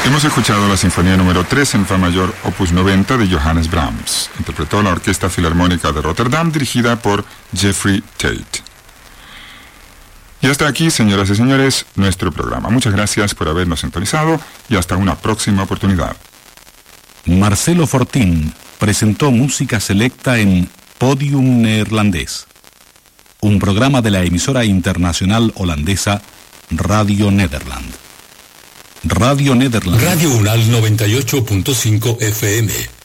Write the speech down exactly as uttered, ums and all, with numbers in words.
Hemos escuchado la Sinfonía número tres en Fa mayor, opus noventa de Johannes Brahms. Interpretó la Orquesta Filarmónica de Rotterdam, dirigida por Jeffrey Tate. Y hasta aquí, señoras y señores, nuestro programa. Muchas gracias por habernos sintonizado y hasta una próxima oportunidad. Marcelo Fortín presentó música selecta en Podium Neerlandés, un programa de la emisora internacional holandesa Radio Nederland. Radio Nederland. Radio Unal noventa y ocho punto cinco F M.